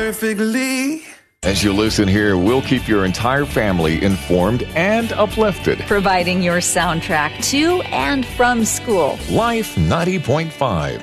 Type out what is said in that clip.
perfectly. As you listen here, we'll keep your entire family informed and uplifted. Providing your soundtrack to and from school. Life 90.5.